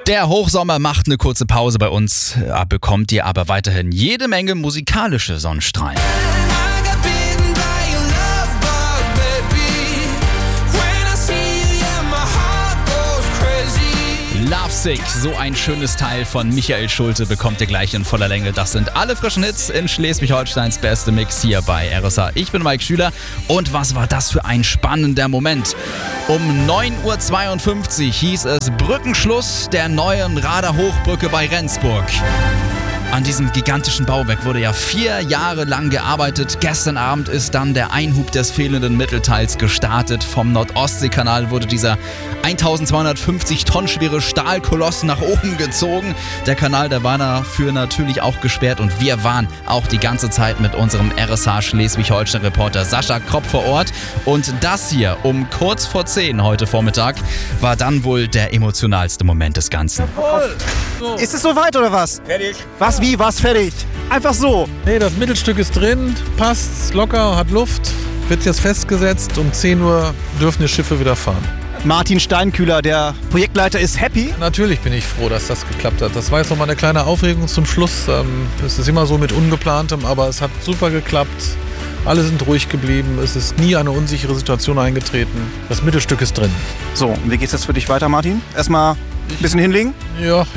Der Hochsommer macht eine kurze Pause bei uns, bekommt ihr aber weiterhin jede Menge musikalische Sonnenstrahlen. Lovesick, so ein schönes Teil von Michael Schulte bekommt ihr gleich in voller Länge. Das sind alle frischen Hits in Schleswig-Holsteins beste Mix hier bei RSA. Ich bin Mike Schüler und was war das für ein spannender Moment? Um 9.52 Uhr hieß es Brückenschluss der neuen Rader-Hochbrücke bei Rendsburg. An diesem gigantischen Bauwerk wurde ja 4 Jahre lang gearbeitet. Gestern Abend ist dann der Einhub des fehlenden Mittelteils gestartet. Vom Nordostseekanal wurde dieser 1250 Tonnen schwere Stahlkoloss nach oben gezogen. Der Kanal, der war dafür natürlich auch gesperrt und wir waren auch die ganze Zeit mit unserem RSH Schleswig-Holstein-Reporter Sascha Kropp vor Ort. Und das hier um kurz vor 10 heute Vormittag war dann wohl der emotionalste Moment des Ganzen. Ist es soweit oder was? Fertig. Was, wie, was, fertig? Einfach so. Nee, das Mittelstück ist drin, passt, locker, hat Luft, wird jetzt festgesetzt. Um 10 Uhr dürfen die Schiffe wieder fahren. Martin Steinkühler, der Projektleiter, ist happy. Natürlich bin ich froh, dass das geklappt hat. Das war jetzt nochmal eine kleine Aufregung zum Schluss. Es ist immer so mit Ungeplantem, aber es hat super geklappt. Alle sind ruhig geblieben, es ist nie eine unsichere Situation eingetreten. Das Mittelstück ist drin. So, und wie geht's jetzt für dich weiter, Martin? Erstmal ein bisschen hinlegen? Ja,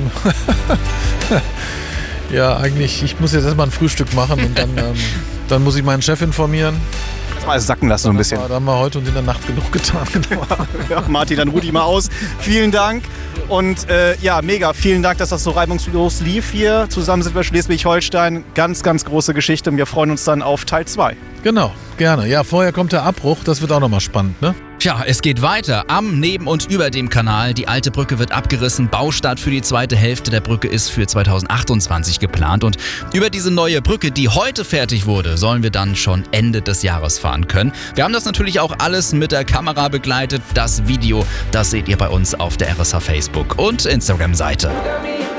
ja, eigentlich, ich muss jetzt erstmal ein Frühstück machen und dann muss ich meinen Chef informieren. Mal sacken lassen so ein bisschen. Da haben wir heute und in der Nacht genug getan. Ja, Martin, dann ruh dich mal aus. Vielen Dank. Und ja, mega, vielen Dank, dass das so reibungslos lief hier. Zusammen sind wir Schleswig-Holstein. Ganz, ganz große Geschichte und wir freuen uns dann auf Teil 2. Genau, gerne. Ja, vorher kommt der Abbruch, das wird auch nochmal spannend, ne? Tja, es geht weiter am, neben und über dem Kanal. Die alte Brücke wird abgerissen. Baustart für die zweite Hälfte der Brücke ist für 2028 geplant. Und über diese neue Brücke, die heute fertig wurde, sollen wir dann schon Ende des Jahres fahren können. Wir haben das natürlich auch alles mit der Kamera begleitet. Das Video, das seht ihr bei uns auf der RSH Facebook und Instagram-Seite.